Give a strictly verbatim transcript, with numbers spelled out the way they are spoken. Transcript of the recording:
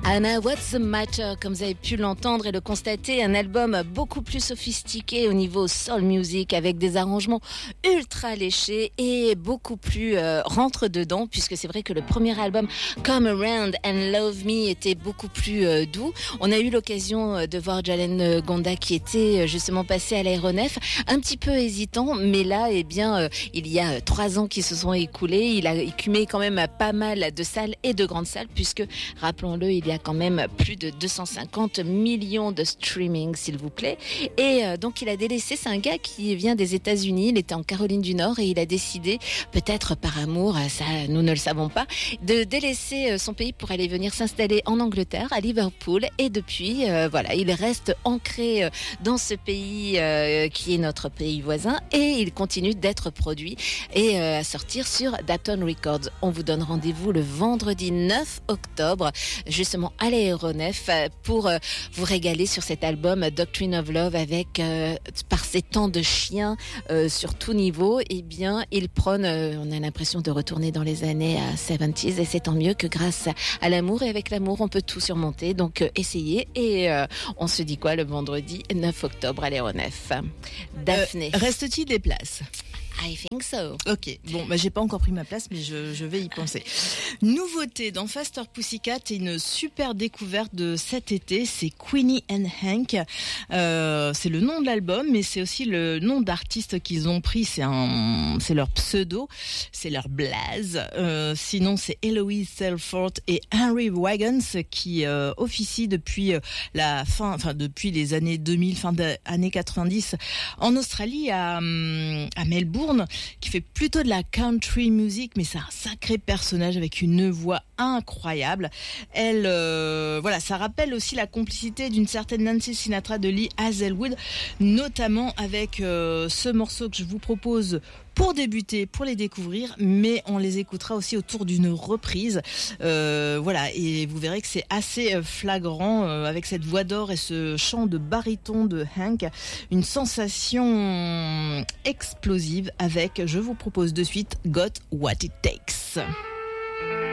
Anna, What's the Matter? Comme vous avez pu l'entendre et le constater, un album beaucoup plus sophistiqué au niveau soul music avec des arrangements ultra léchés et beaucoup plus euh, rentre dedans, puisque c'est vrai que le premier album Come Around and Love Me était beaucoup plus euh, doux. On a eu l'occasion de voir Jalen Gonda qui était justement passé à l'aéronef, un petit peu hésitant, mais là, eh bien, euh, il y a trois ans qui se sont écoulés, il a écumé quand même pas mal de salles et de grandes salles, puisque, rappelons-le, il y a quand même plus de deux cent cinquante millions de streaming, s'il vous plaît. Et euh, donc, il a délaissé, c'est un gars qui vient des États-Unis, il était en Caroline du Nord et il a décidé, peut-être par amour, ça nous ne le savons pas, de délaisser son pays pour aller venir s'installer en Angleterre, à Liverpool. Et depuis, euh, voilà, il reste ancré dans ce pays euh, qui est notre pays voisin et il continue d'être produit et euh, à sortir sur Dapton Records. On vous donne rendez-vous le vendredi neuf octobre, justement à l'aéronef, pour euh, vous régaler sur cet album Doctrine of Love avec, euh, par ses temps de chiens euh, sur tout niveau, eh bien, il prône, euh, on a l'impression de retourner dans les années euh, soixante-dix et c'est tant mieux que grâce à l'amour et avec l'amour, on peut tout surmonter. Donc, euh, essayez et euh, on se dit quoi le vendredi neuf octobre à l'aéronef. Daphné. Euh, reste-t-il des places ? I think so. Ok, bon, bah, j'ai pas encore pris ma place, mais je, je vais y penser. Nouveauté dans Faster Pussycat et une super découverte de cet été, c'est Queenie and Hank. Euh, c'est le nom de l'album, mais c'est aussi le nom d'artiste qu'ils ont pris. C'est un, c'est leur pseudo, c'est leur blaze. Euh, sinon, c'est Eloise Selford et Henry Wagons qui euh, officient depuis la fin, enfin depuis les années deux mille, fin des années quatre-vingt-dix, en Australie, à, à Melbourne, qui fait plutôt de la country music, mais c'est un sacré personnage avec une voix incroyable. Elle, euh, voilà, ça rappelle aussi la complicité d'une certaine Nancy Sinatra de Lee Hazelwood, notamment avec euh, ce morceau que je vous propose pour débuter, pour les découvrir, mais on les écoutera aussi autour d'une reprise. Euh, voilà, et vous verrez que c'est assez flagrant euh, avec cette voix d'or et ce chant de baryton de Hank, une sensation explosive avec, je vous propose de suite, Got What It Takes.